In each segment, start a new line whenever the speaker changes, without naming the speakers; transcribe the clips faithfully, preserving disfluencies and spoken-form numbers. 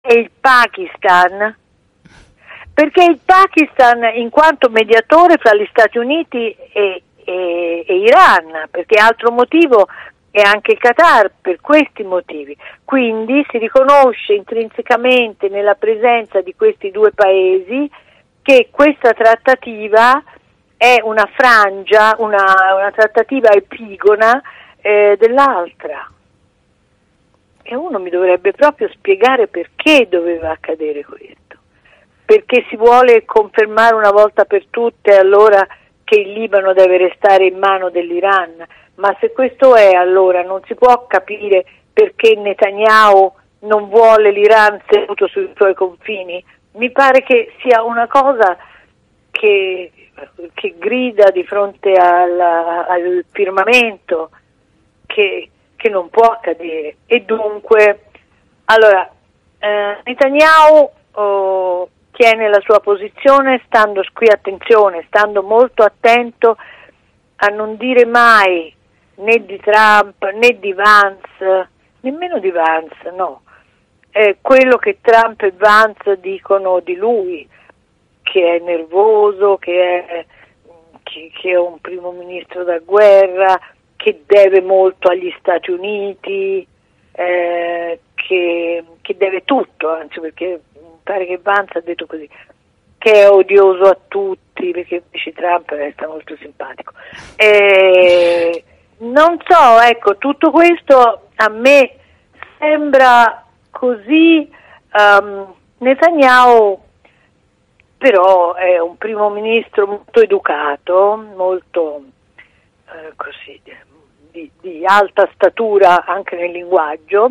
e il Pakistan, perché il Pakistan in quanto mediatore fra gli Stati Uniti e, e, e Iran, perché altro motivo è anche il Qatar per questi motivi, quindi si riconosce intrinsecamente nella presenza di questi due paesi che questa trattativa è una frangia, una, una trattativa epigona eh, dell'altra. E uno mi dovrebbe proprio spiegare perché doveva accadere questo. Perché si vuole confermare una volta per tutte allora che il Libano deve restare in mano dell'Iran. Ma se questo è, allora non si può capire perché Netanyahu non vuole l'Iran seduto sui suoi confini. Mi pare che sia una cosa che, che grida di fronte alla, al firmamento che, che non può accadere. E dunque, allora, eh, Netanyahu oh, tiene la sua posizione, stando qui, attenzione, stando molto attento a non dire mai né di Trump né di Vance, nemmeno di Vance, no, eh, quello che Trump e Vance dicono di lui, che è nervoso, che è, che, che è un primo ministro da guerra, che deve molto agli Stati Uniti, eh, che, che deve tutto, anzi, perché mi pare che Vance ha detto così, che è odioso a tutti, perché invece Trump resta molto simpatico. Eh, non so, ecco, tutto questo a me sembra così. um, Netanyahu però è un primo ministro molto educato, molto eh, così, di, di alta statura anche nel linguaggio,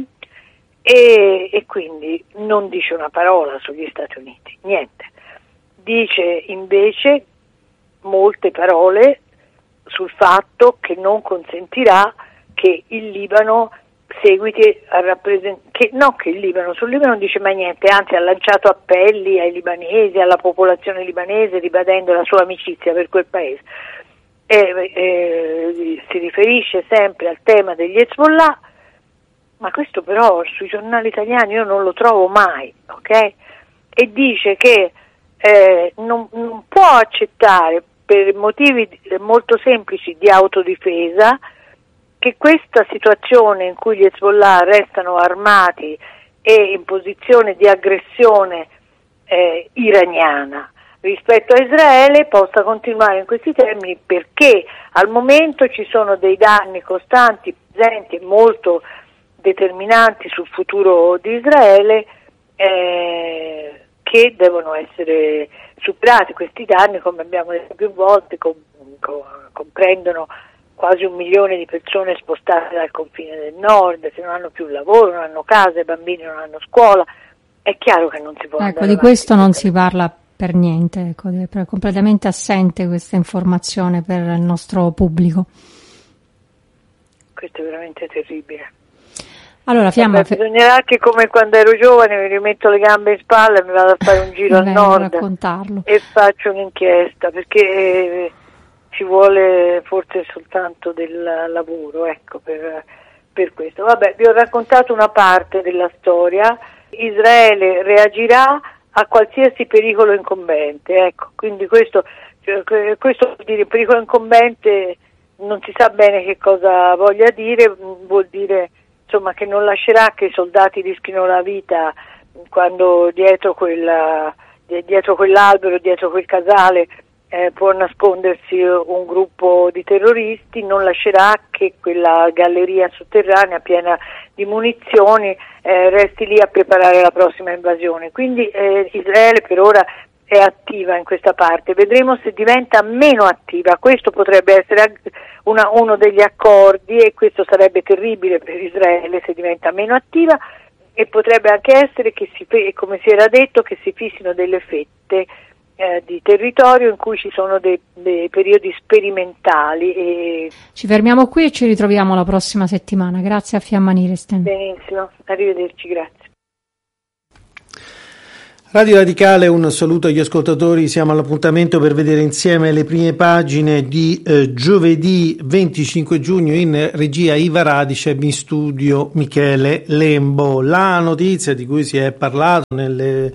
e, e quindi non dice una parola sugli Stati Uniti, niente. Dice invece molte parole sul fatto che non consentirà che il Libano seguiti a rappresentare, che no che il Libano, sul Libano non dice mai niente, anzi ha lanciato appelli ai libanesi, alla popolazione libanese, ribadendo la sua amicizia per quel paese. E, e, si riferisce sempre al tema degli Hezbollah, ma questo però sui giornali italiani io non lo trovo mai, ok? E dice che eh, non, non può accettare per motivi molto semplici di autodifesa che questa situazione in cui gli Hezbollah restano armati e in posizione di aggressione eh, iraniana rispetto a Israele possa continuare in questi termini, perché al momento ci sono dei danni costanti, presenti e molto determinanti sul futuro di Israele eh, che devono essere superati. Questi danni, come abbiamo detto più volte, com- com- comprendono quasi un milione di persone spostate dal confine del nord, che non hanno più lavoro, non hanno casa, i bambini non hanno scuola. È chiaro che non si può
ecco,
andare
di questo non si parla per niente, ecco, è completamente assente questa informazione per il nostro pubblico.
Questo è veramente terribile.
Allora, Fiamma,
Vabbè, bisognerà che come quando ero giovane mi rimetto le gambe in spalla e mi vado a fare un giro al nord
raccontarlo.
E faccio un'inchiesta, perché ci vuole forse soltanto del lavoro, ecco, per, per questo. Vabbè, vi ho raccontato una parte della storia. Israele reagirà a qualsiasi pericolo incombente, ecco, quindi questo, questo vuol dire pericolo incombente, non si sa bene che cosa voglia dire, vuol dire insomma che non lascerà che i soldati rischino la vita quando dietro quella, dietro quell'albero, dietro quel casale eh, può nascondersi un gruppo di terroristi, non lascerà che quella galleria sotterranea piena di munizioni eh, resti lì a preparare la prossima invasione. Quindi eh, Israele per ora è attiva in questa parte, vedremo se diventa meno attiva. Questo potrebbe essere una, uno degli accordi, e questo sarebbe terribile per Israele se diventa meno attiva, e potrebbe anche essere che si, come si era detto, che si fissino delle fette eh, di territorio in cui ci sono dei, dei periodi sperimentali. E...
Ci fermiamo qui e ci ritroviamo la prossima settimana. Grazie a Fiamma Niresten.
Benissimo, arrivederci, grazie.
Radio Radicale, un saluto agli ascoltatori, siamo all'appuntamento per vedere insieme le prime pagine di eh, giovedì venticinque giugno. In regia Iva Radiceb, in studio Michele Lembo. La notizia di cui si è parlato nelle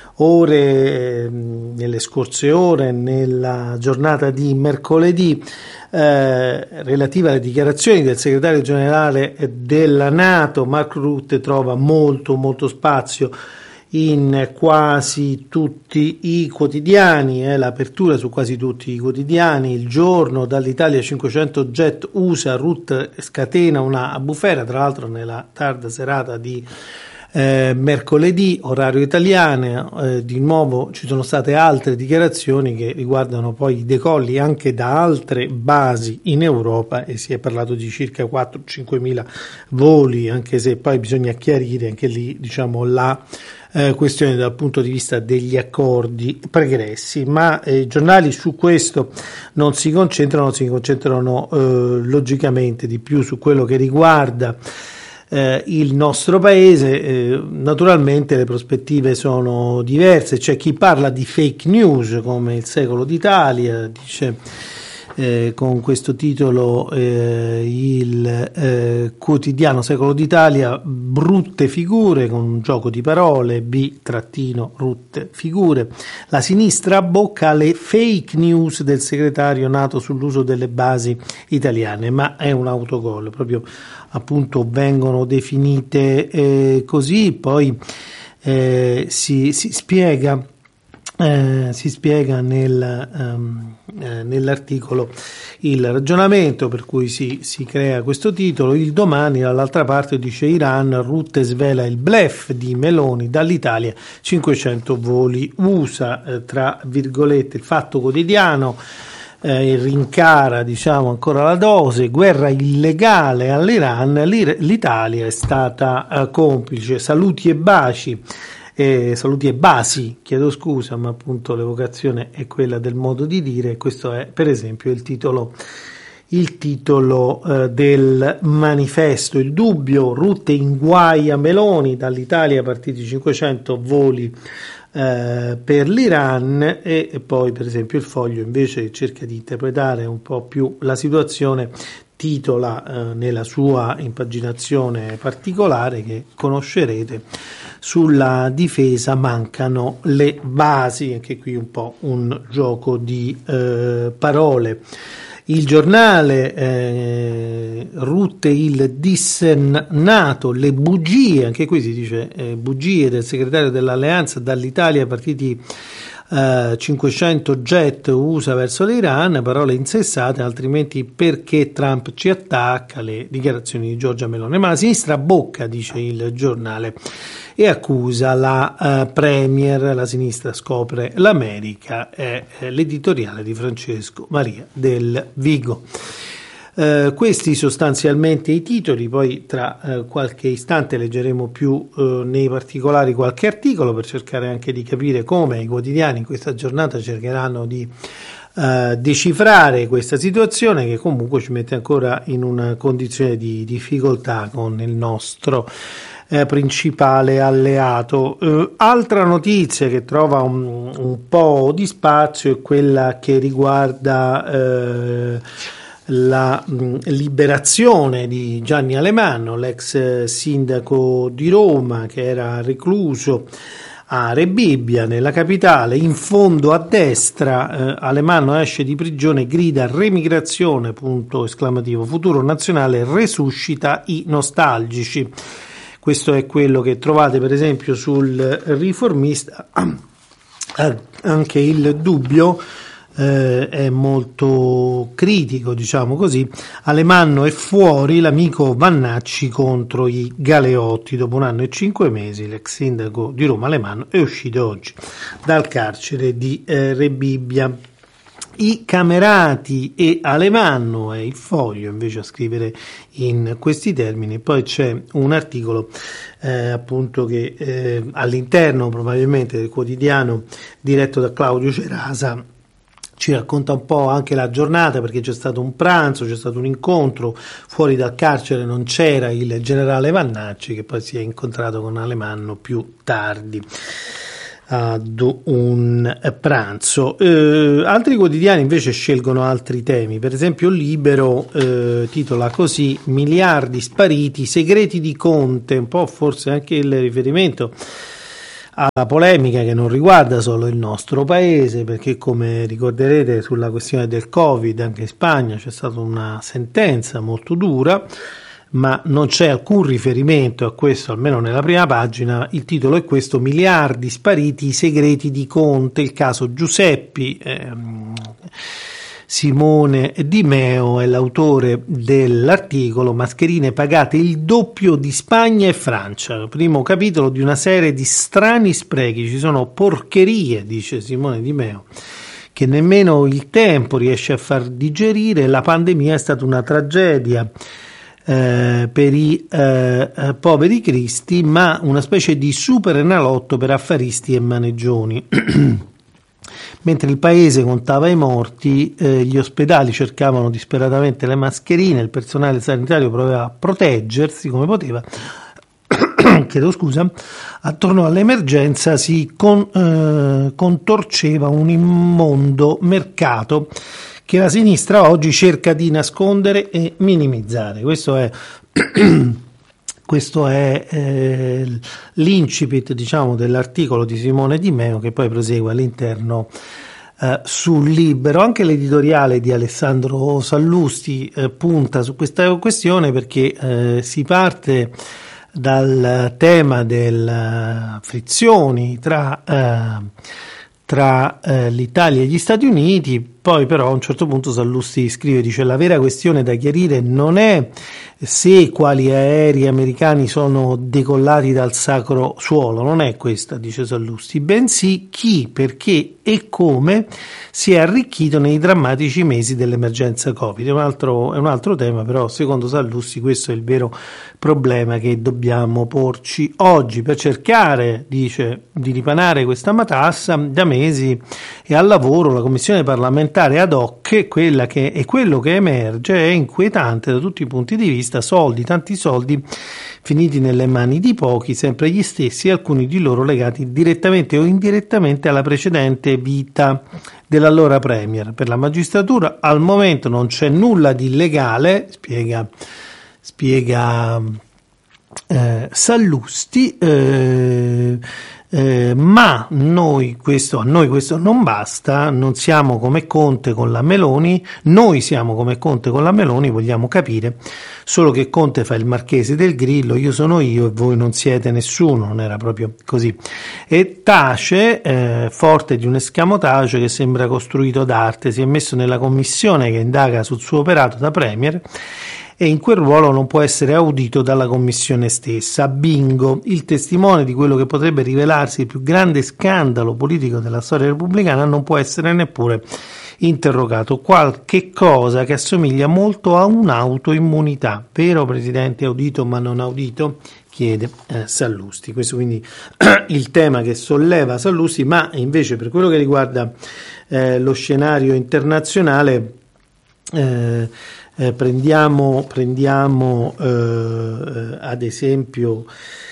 ore, nelle scorse ore, nella giornata di mercoledì, eh, relativa alle dichiarazioni del segretario generale della NATO, Mark Rutte, trova molto molto spazio in quasi tutti i quotidiani, eh, l'apertura su quasi tutti i quotidiani. Il Giorno, dall'Italia cinquecento jet U S A, Rutte scatena una bufera, tra l'altro nella tarda serata di eh, mercoledì, orario italiano. Eh, di nuovo ci sono state altre dichiarazioni che riguardano poi i decolli anche da altre basi in Europa, e si è parlato di circa quattro cinque mila voli, anche se poi bisogna chiarire anche lì, diciamo, la Eh, questione dal punto di vista degli accordi pregressi, ma eh, i giornali su questo non si concentrano, si concentrano eh, logicamente di più su quello che riguarda eh, il nostro paese. Eh, naturalmente le prospettive sono diverse, c'è chi parla di fake news come Il Secolo d'Italia, dice Eh, con questo titolo eh, il eh, quotidiano Secolo d'Italia: brutte figure, con un gioco di parole, B trattino brutte figure. La sinistra abbocca alle fake news del segretario NATO sull'uso delle basi italiane, ma è un autogol, proprio appunto vengono definite eh, così. Poi eh, si, si spiega Eh, si spiega nel, um, eh, nell'articolo il ragionamento per cui si, si crea questo titolo. Il Domani, dall'altra parte, dice: Iran, Rutte svela il bluff di Meloni, dall'Italia cinquecento voli U S A, eh, tra virgolette. Il Fatto Quotidiano eh, rincara, diciamo, ancora la dose: guerra illegale all'Iran, l'Italia è stata eh, complice. Saluti e baci. Eh, saluti e basi, chiedo scusa, ma appunto l'evocazione è quella del modo di dire. Questo è per esempio il titolo il titolo eh, del manifesto. Il Dubbio, Rutte inguaia Meloni, dall'Italia partiti cinquecento voli eh, per l'Iran. E, e poi per esempio il Foglio, invece, cerca di interpretare un po' più la situazione, titola eh, nella sua impaginazione particolare che conoscerete: sulla difesa mancano le basi. Anche qui un po' un gioco di eh, parole. Il Giornale, eh, Rutte il dissennato, le bugie, anche qui si dice eh, bugie del segretario dell'Alleanza, dall'Italia partiti Uh, cinquecento jet U S A verso l'Iran, parole insensate, altrimenti perché Trump ci attacca, le dichiarazioni di Giorgia Meloni. Ma la sinistra bocca, dice il Giornale, e accusa la uh, Premier. La sinistra scopre l'America, è, è l'editoriale di Francesco Maria Del Vigo. Uh, questi sostanzialmente i titoli. Poi tra uh, qualche istante leggeremo più uh, nei particolari qualche articolo, per cercare anche di capire come i quotidiani in questa giornata cercheranno di uh, decifrare questa situazione, che comunque ci mette ancora in una condizione di difficoltà con il nostro eh, principale alleato. Uh, altra notizia che trova un, un po' di spazio è quella che riguarda uh, la mh, liberazione di Gianni Alemanno, l'ex sindaco di Roma, che era recluso a Rebibbia, nella capitale. In fondo a destra, eh, Alemanno esce di prigione, grida remigrazione, punto esclamativo, futuro nazionale resuscita i nostalgici. Questo è quello che trovate per esempio sul Riformista. Anche il Dubbio Eh, è molto critico, diciamo così. Alemanno è fuori, l'amico Vannacci contro i Galeotti. Dopo un anno e cinque mesi l'ex sindaco di Roma Alemanno è uscito oggi dal carcere di eh, Rebibbia. I Camerati e Alemanno è il Foglio invece a scrivere in questi termini. Poi c'è un articolo eh, appunto che eh, all'interno probabilmente del quotidiano diretto da Claudio Cerasa ci racconta un po' anche la giornata, perché c'è stato un pranzo, c'è stato un incontro, fuori dal carcere non c'era il generale Vannacci, che poi si è incontrato con Alemanno più tardi. ad un pranzo. Eh, altri quotidiani invece scelgono altri temi, per esempio Libero eh, titola così: miliardi spariti, segreti di Conte, un po' forse anche il riferimento alla polemica che non riguarda solo il nostro paese, perché come ricorderete sulla questione del Covid anche in Spagna c'è stata una sentenza molto dura, ma non c'è alcun riferimento a questo, almeno nella prima pagina. Il titolo è questo: miliardi spariti, i segreti di Conte, il caso Giuseppi. Ehm, Simone Di Meo è l'autore dell'articolo, mascherine pagate il doppio di Spagna e Francia, primo capitolo di una serie di strani sprechi, ci sono porcherie, dice Simone Di Meo, che nemmeno il tempo riesce a far digerire. La pandemia è stata una tragedia Eh, per i eh, eh, poveri cristi, ma una specie di super enalotto per affaristi e maneggioni. Mentre il paese contava i morti, eh, gli ospedali cercavano disperatamente le mascherine, il personale sanitario provava a proteggersi come poteva. Chiedo scusa. Attorno all'emergenza si con, eh, contorceva un immondo mercato che la sinistra oggi cerca di nascondere e minimizzare. Questo è, questo è eh, l'incipit, diciamo, dell'articolo di Simone Di Meo, che poi prosegue all'interno eh, sul Libero. Anche l'editoriale di Alessandro Sallusti eh, punta su questa questione, perché eh, si parte dal tema delle frizioni tra eh, tra eh, l'Italia e gli Stati Uniti. Poi però a un certo punto Sallusti scrive, dice: la vera questione da chiarire non è se e quali aerei americani sono decollati dal sacro suolo, non è questa, dice Sallusti, bensì chi, perché e come si è arricchito nei drammatici mesi dell'emergenza Covid. È un altro, è un altro tema, però secondo Sallusti questo è il vero problema che dobbiamo porci oggi per cercare, dice, di ripanare questa matassa. Da mesi e al lavoro la commissione parlamentare ad hoc, quella che, e quello che emerge è inquietante da tutti i punti di vista: soldi, tanti soldi finiti nelle mani di pochi, sempre gli stessi, alcuni di loro legati direttamente o indirettamente alla precedente vita dell'allora premier. Per la magistratura al momento non c'è nulla di illegale, spiega spiega eh, Sallusti, eh, eh, ma noi questo, a noi questo non basta, non siamo come Conte con la Meloni, noi siamo come Conte con la Meloni, vogliamo capire solo che Conte fa il marchese del Grillo, io sono io e voi non siete nessuno, non era proprio così. E tace, eh, forte di un escamotage che sembra costruito d'arte, si è messo nella commissione che indaga sul suo operato da premier, e in quel ruolo non può essere audito dalla commissione stessa. Bingo, il testimone di quello che potrebbe rivelarsi il più grande scandalo politico della storia repubblicana non può essere neppure interrogato. Qualche cosa che assomiglia molto a un'autoimmunità. Vero, Presidente, audito ma non audito? Chiede eh, Sallusti. Questo quindi il tema che solleva Sallusti, ma invece per quello che riguarda eh, lo scenario internazionale eh, Eh, prendiamo prendiamo eh, ad esempio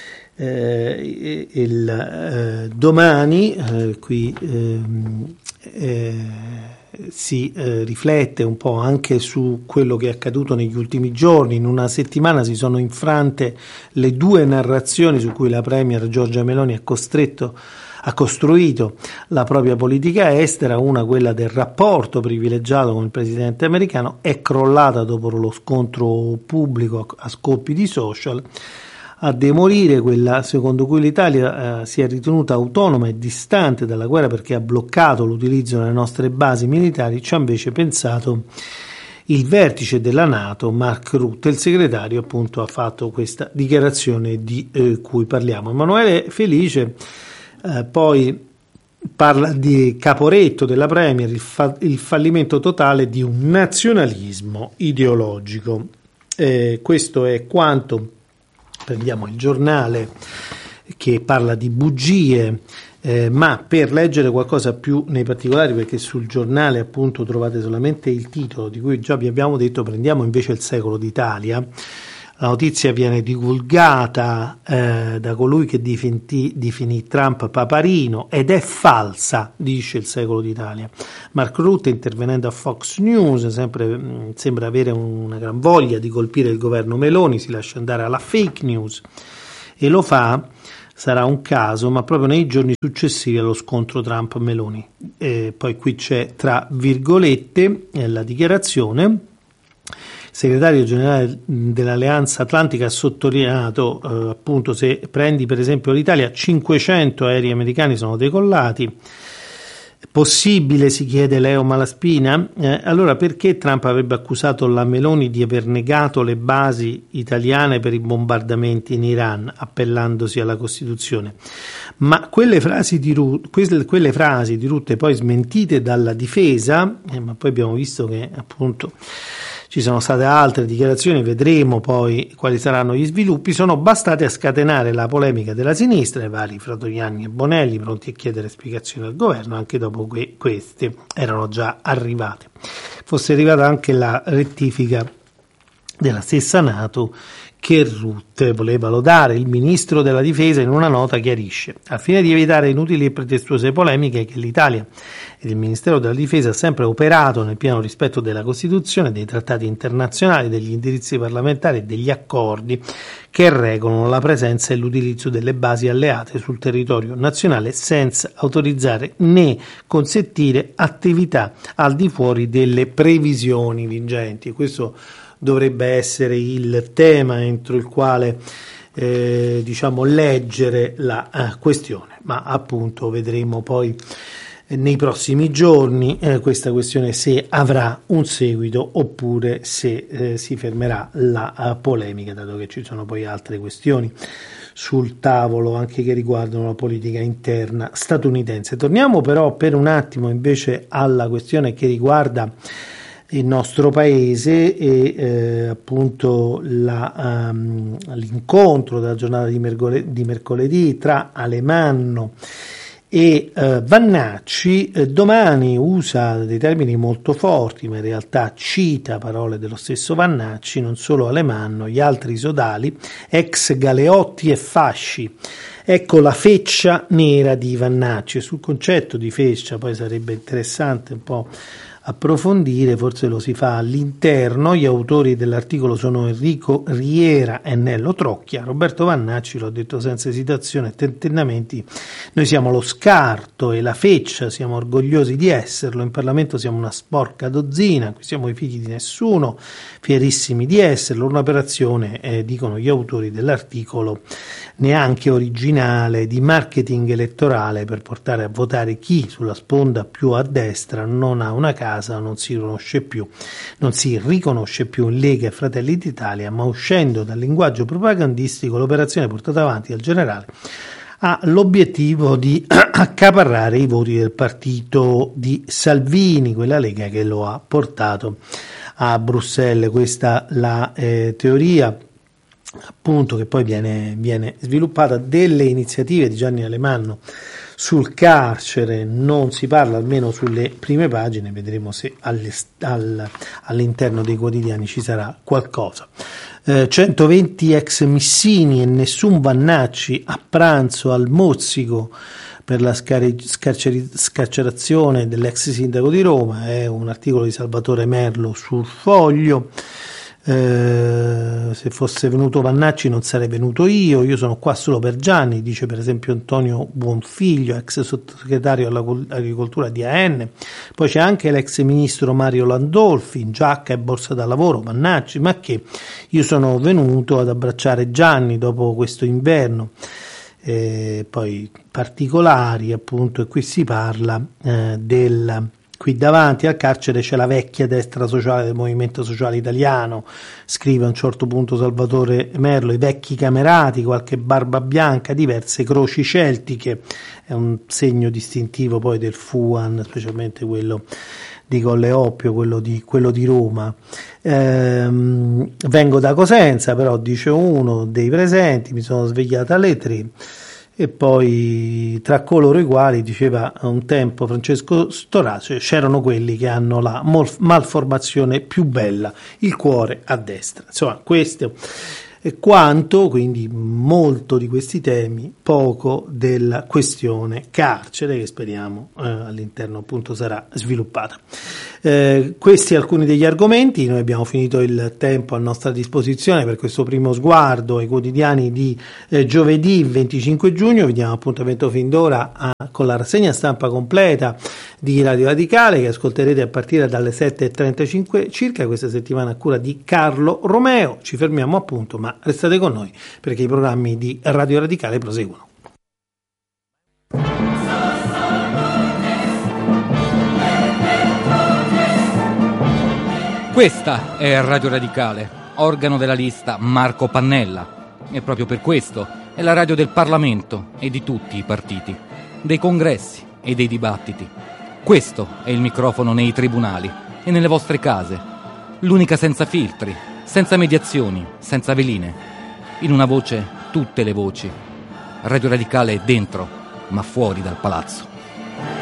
eh, il eh, domani eh, qui eh, eh, si eh, riflette un po' anche su quello che è accaduto negli ultimi giorni. In una settimana si sono infrante le due narrazioni su cui la premier Giorgia Meloni ha costretto ha costruito la propria politica estera. Una, quella del rapporto privilegiato con il presidente americano, è crollata dopo lo scontro pubblico a scoppi di social. A demorire quella secondo cui l'Italia eh, si è ritenuta autonoma e distante dalla guerra perché ha bloccato l'utilizzo delle nostre basi militari, ci ha invece pensato il vertice della NATO, Mark Rutte. Il segretario appunto ha fatto questa dichiarazione di eh, cui parliamo. Emanuele Felice Eh, poi parla di Caporetto della Premier, il, fa- il fallimento totale di un nazionalismo ideologico. Eh, questo è quanto. Prendiamo il Giornale, che parla di bugie, eh, ma per leggere qualcosa più nei particolari, perché sul Giornale appunto trovate solamente il titolo di cui già vi abbiamo detto, prendiamo invece Il Secolo d'Italia. La notizia viene divulgata eh, da colui che definì, definì Trump paparino ed è falsa, dice il Secolo d'Italia. Mark Rutte, intervenendo a Fox News, sempre, mh, sembra avere una gran voglia di colpire il governo Meloni, si lascia andare alla fake news e lo fa, sarà un caso, ma proprio nei giorni successivi allo scontro Trump-Meloni. E poi qui c'è tra virgolette eh, la dichiarazione. Il segretario generale dell'Alleanza Atlantica ha sottolineato eh, appunto, se prendi per esempio l'Italia, cinquecento aerei americani sono decollati. Possibile, si chiede Leo Malaspina, eh, allora perché Trump avrebbe accusato la Meloni di aver negato le basi italiane per i bombardamenti in Iran, appellandosi alla Costituzione? Ma quelle frasi di Rutte, quelle, quelle frasi di Rutte poi smentite dalla difesa, eh, ma poi abbiamo visto che appunto ci sono state altre dichiarazioni, vedremo poi quali saranno gli sviluppi, sono bastate a scatenare la polemica della sinistra, i vari Fratoianni e Bonelli pronti a chiedere spiegazioni al governo, anche dopo che queste erano già arrivate. Fosse arrivata anche la rettifica della stessa NATO che Rutte voleva lodare. Il ministro della difesa in una nota chiarisce: al fine di evitare inutili e pretestuose polemiche, che l'Italia ed il Ministero della Difesa ha sempre operato nel pieno rispetto della Costituzione, dei trattati internazionali, degli indirizzi parlamentari e degli accordi che regolano la presenza e l'utilizzo delle basi alleate sul territorio nazionale, senza autorizzare né consentire attività al di fuori delle previsioni vigenti. Questo dovrebbe essere il tema entro il quale eh, diciamo leggere la eh, questione, ma appunto vedremo poi eh, nei prossimi giorni eh, questa questione se avrà un seguito oppure se eh, si fermerà la uh, polemica, dato che ci sono poi altre questioni sul tavolo anche che riguardano la politica interna statunitense. Torniamo però per un attimo invece alla questione che riguarda il nostro paese e eh, appunto la, um, l'incontro della giornata di, mercoledì, di mercoledì tra Alemanno e uh, Vannacci. Eh, domani usa dei termini molto forti, ma in realtà cita parole dello stesso Vannacci, non solo Alemanno, gli altri sodali, ex Galeotti e Fasci. Ecco la feccia nera di Vannacci. Sul concetto di feccia poi sarebbe interessante un po' approfondire, forse lo si fa all'interno. Gli autori dell'articolo sono Enrico Riera e Nello Trocchia. Roberto Vannacci, l'ho detto senza esitazione e tentennamenti, noi siamo lo scarto e la feccia, siamo orgogliosi di esserlo, in Parlamento siamo una sporca dozzina, qui siamo i figli di nessuno, fierissimi di esserlo, un'operazione, eh, dicono gli autori dell'articolo, neanche originale, di marketing elettorale per portare a votare chi sulla sponda più a destra non ha una casa, non si riconosce più, non si riconosce più in Lega e Fratelli d'Italia, ma uscendo dal linguaggio propagandistico l'operazione portata avanti dal generale ha l'obiettivo di accaparrare i voti del partito di Salvini, quella Lega che lo ha portato a Bruxelles. Questa la eh, teoria appunto che poi viene, viene sviluppata. Delle iniziative di Gianni Alemanno sul carcere non si parla, almeno sulle prime pagine, vedremo se alle, al, all'interno dei quotidiani ci sarà qualcosa. Eh, centoventi ex missini e nessun Vannacci a pranzo al Mozzico per la scar- scarceri- scarcerazione dell'ex sindaco di Roma, è un articolo di Salvatore Merlo sul Foglio. Eh, se fosse venuto Vannacci non sarei venuto io, io sono qua solo per Gianni, dice per esempio Antonio Buonfiglio, ex sottosegretario all'agricoltura di A N. Poi c'è anche l'ex ministro Mario Landolfi in giacca e borsa da lavoro. Vannacci: ma che, io sono venuto ad abbracciare Gianni dopo questo inverno. Eh, poi particolari appunto, e qui si parla eh, del qui davanti al carcere c'è la vecchia destra sociale del Movimento Sociale Italiano, scrive a un certo punto Salvatore Merlo, i vecchi camerati, qualche barba bianca, diverse croci celtiche, è un segno distintivo poi del Fuan, specialmente quello di Colle Oppio, quello di, quello di Roma. Ehm, vengo da Cosenza, però, dice uno dei presenti, mi sono svegliata alle tre. E poi tra coloro i quali, diceva un tempo Francesco Storace, c'erano quelli che hanno la malformazione più bella, il cuore a destra. Insomma, questo e quanto, quindi molto di questi temi, poco della questione carcere, che speriamo eh, all'interno appunto sarà sviluppata. Eh, questi alcuni degli argomenti. Noi abbiamo finito il tempo a nostra disposizione per questo primo sguardo ai quotidiani di eh, giovedì venticinque giugno. Vi diamo appuntamento fin d'ora a, con la rassegna stampa completa di Radio Radicale, che ascolterete a partire dalle sette e trentacinque circa, questa settimana a cura di Carlo Romeo. Ci fermiamo appunto, ma restate con noi perché i programmi di Radio Radicale proseguono.
Questa è Radio Radicale, organo della lista Marco Pannella, e proprio per questo è la radio del Parlamento e di tutti i partiti, dei congressi e dei dibattiti. Questo è il microfono nei tribunali e nelle vostre case, l'unica senza filtri, senza mediazioni, senza veline. In una voce, tutte le voci. Radio Radicale è dentro, ma fuori dal palazzo.